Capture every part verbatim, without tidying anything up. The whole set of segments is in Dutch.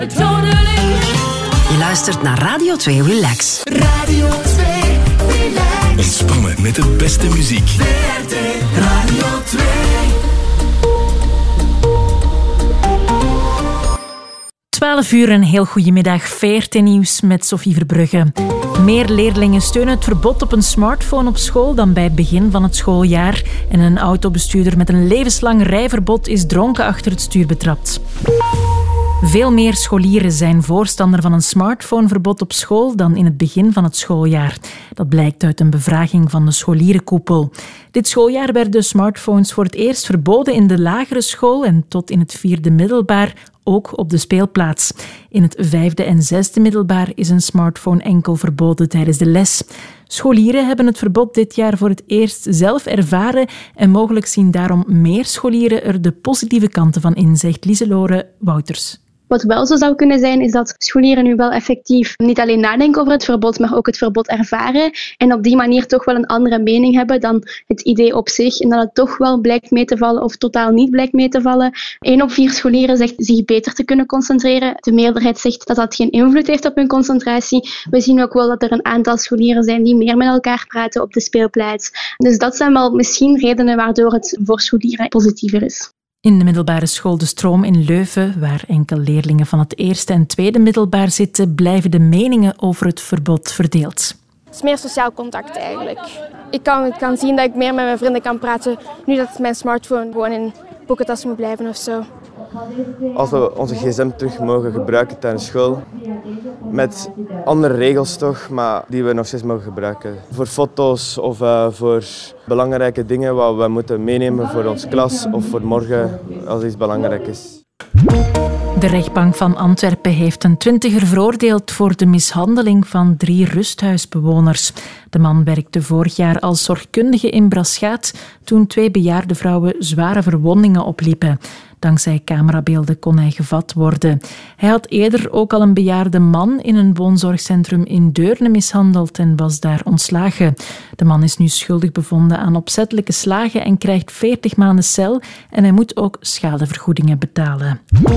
Je luistert naar Radio twee Relax. Radio twee Relax. Ontspannen met de beste muziek. V R T Radio twee. twaalf uur, een heel goedemiddag. V R T Nieuws met Sophie Verbrugge. Meer leerlingen steunen het verbod op een smartphone op school dan bij het begin van het schooljaar. En een autobestuurder met een levenslang rijverbod is dronken achter het stuur betrapt. Veel meer scholieren zijn voorstander van een smartphoneverbod op school dan in het begin van het schooljaar. Dat blijkt uit een bevraging van de scholierenkoepel. Dit schooljaar werden smartphones voor het eerst verboden in de lagere school en tot in het vierde middelbaar ook op de speelplaats. In het vijfde en zesde middelbaar is een smartphone enkel verboden tijdens de les. Scholieren hebben het verbod dit jaar voor het eerst zelf ervaren en mogelijk zien daarom meer scholieren er de positieve kanten van in, zegt Lieselore Wouters. Wat wel zo zou kunnen zijn, is dat scholieren nu wel effectief niet alleen nadenken over het verbod, maar ook het verbod ervaren. En op die manier toch wel een andere mening hebben dan het idee op zich. En dat het toch wel blijkt mee te vallen of totaal niet blijkt mee te vallen. Eén op vier scholieren zegt zich beter te kunnen concentreren. De meerderheid zegt dat dat geen invloed heeft op hun concentratie. We zien ook wel dat er een aantal scholieren zijn die meer met elkaar praten op de speelplaats. Dus dat zijn wel misschien redenen waardoor het voor scholieren positiever is. In de middelbare school De Stroom in Leuven, waar enkel leerlingen van het eerste en tweede middelbaar zitten, blijven de meningen over het verbod verdeeld. Het is meer sociaal contact eigenlijk. Ik kan, ik kan zien dat ik meer met mijn vrienden kan praten, nu dat mijn smartphone gewoon in pockettas moet blijven of zo. Als we onze gsm terug mogen gebruiken tijdens school, met andere regels toch, maar die we nog steeds mogen gebruiken. Voor foto's of uh, voor belangrijke dingen wat we moeten meenemen voor onze klas of voor morgen als iets belangrijk is. De rechtbank van Antwerpen heeft een twintiger veroordeeld voor de mishandeling van drie rusthuisbewoners. De man werkte vorig jaar als zorgkundige in Braschaat toen twee bejaarde vrouwen zware verwondingen opliepen. Dankzij camerabeelden kon hij gevat worden. Hij had eerder ook al een bejaarde man in een woonzorgcentrum in Deurne mishandeld en was daar ontslagen. De man is nu schuldig bevonden aan opzettelijke slagen en krijgt veertig maanden cel en hij moet ook schadevergoedingen betalen.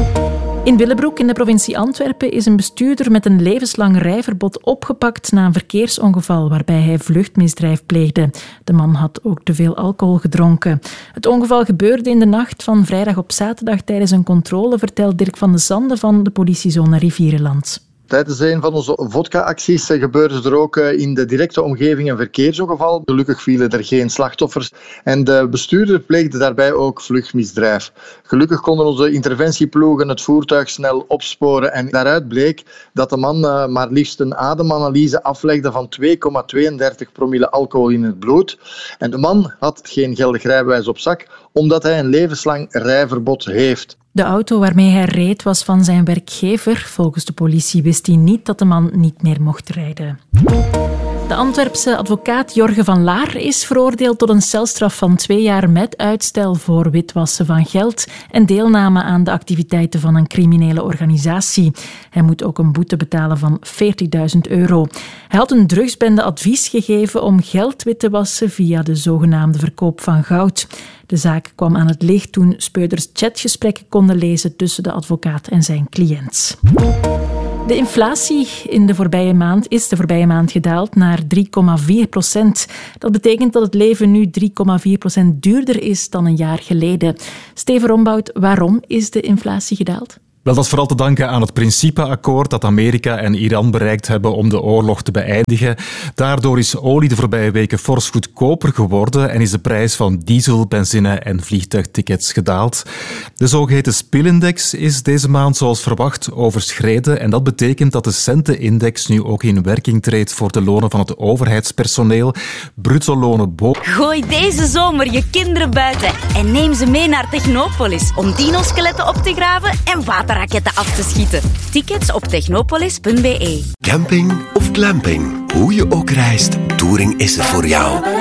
In Willebroek in de provincie Antwerpen is een bestuurder met een levenslang rijverbod opgepakt na een verkeersongeval waarbij hij vluchtmisdrijf pleegde. De man had ook te veel alcohol gedronken. Het ongeval gebeurde in de nacht van vrijdag op zaterdag tijdens een controle, vertelt Dirk van de Sande van de politiezone Rivierenland. Tijdens een van onze vodka-acties gebeurde er ook in de directe omgeving een verkeersongeval. Gelukkig vielen er geen slachtoffers en de bestuurder pleegde daarbij ook vluchtmisdrijf. Gelukkig konden onze interventieploegen het voertuig snel opsporen en daaruit bleek dat de man maar liefst een ademanalyse aflegde van twee komma tweeëndertig promille alcohol in het bloed. En de man had geen geldig rijbewijs op zak, omdat hij een levenslang rijverbod heeft. De auto waarmee hij reed was van zijn werkgever. Volgens de politie wist hij niet dat de man niet meer mocht rijden. De Antwerpse advocaat Jorge van Laar is veroordeeld tot een celstraf van twee jaar met uitstel voor witwassen van geld en deelname aan de activiteiten van een criminele organisatie. Hij moet ook een boete betalen van veertigduizend euro. Hij had een drugsbende advies gegeven om geld wit te wassen via de zogenaamde verkoop van goud. De zaak kwam aan het licht toen speurders chatgesprekken konden lezen tussen de advocaat en zijn cliënt. De inflatie in de voorbije maand is de voorbije maand gedaald naar drie komma vier procent. Dat betekent dat het leven nu drie komma vier procent duurder is dan een jaar geleden. Steven Rombout, waarom is de inflatie gedaald? Wel, dat is vooral te danken aan het principeakkoord dat Amerika en Iran bereikt hebben om de oorlog te beëindigen. Daardoor is olie de voorbije weken fors goedkoper geworden en is de prijs van diesel, benzine en vliegtuigtickets gedaald. De zogeheten spilindex is deze maand zoals verwacht overschreden en dat betekent dat de centenindex nu ook in werking treedt voor de lonen van het overheidspersoneel. Bruto lonen boven. Gooi deze zomer je kinderen buiten en neem ze mee naar Technopolis om dinoskeletten op te graven en water raketten af te schieten. Tickets op technopolis punt be. Camping of glamping, hoe je ook reist, Touring is er voor jou.